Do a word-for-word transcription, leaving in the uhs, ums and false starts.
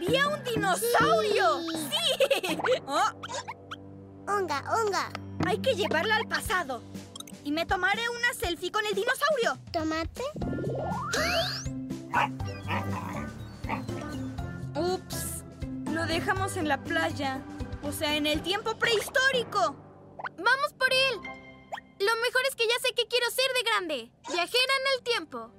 ¡Había un dinosaurio! ¡Sí! ¡Sí! Oh. Unga, unga. Hay que llevarla al pasado. Y me tomaré una selfie con el dinosaurio. ¿Tomate? Ups. Lo dejamos en la playa. O sea, en el tiempo prehistórico. ¡Vamos por él! Lo mejor es que ya sé qué quiero ser de grande. Viajera en el tiempo.